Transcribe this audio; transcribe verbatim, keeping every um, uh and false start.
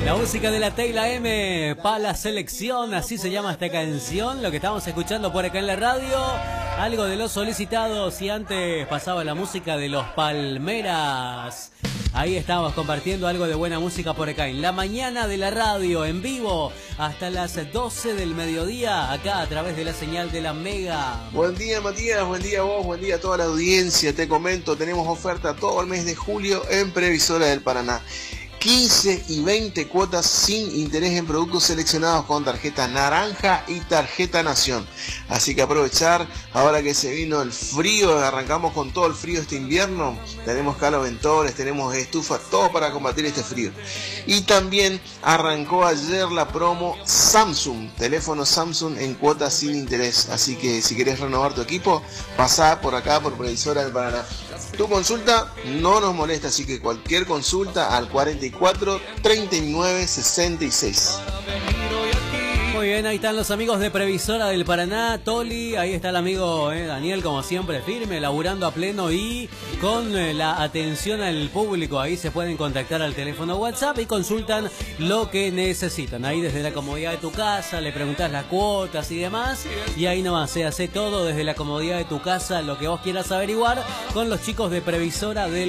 La música de la Teyla M, pa' la selección, así se llama esta canción, lo que estamos escuchando por acá en la radio, algo de los solicitados, y antes pasaba la música de los Palmeras. Ahí estamos compartiendo algo de buena música por acá en la mañana de la radio, en vivo, hasta las doce del mediodía, acá a través de la señal de la Mega. Buen día, Matías, buen día a vos, buen día a toda la audiencia. Te comento, tenemos oferta todo el mes de julio en Previsora del Paraná. quince y veinte cuotas sin interés en productos seleccionados con tarjeta naranja y tarjeta nación. Así que aprovechar, ahora que se vino el frío, arrancamos con todo el frío este invierno. Tenemos caloventores, tenemos estufa, todo para combatir este frío. Y también arrancó ayer la promo Samsung, teléfono Samsung en cuotas sin interés. Así que si querés renovar tu equipo, pasá por acá por Previsora del Paraná. Tu consulta no nos molesta, así que cualquier consulta al cuarenta y cuatro, treinta y nueve, sesenta y seis. Muy bien, ahí están los amigos de Previsora del Paraná, Toli, ahí está el amigo eh, Daniel, como siempre, firme, laburando a pleno y con eh, la atención al público. Ahí se pueden contactar al teléfono WhatsApp y consultan lo que necesitan. Ahí desde la comodidad de tu casa, le preguntas las cuotas y demás, y ahí nomás se hace todo desde la comodidad de tu casa, lo que vos quieras averiguar con los chicos de Previsora del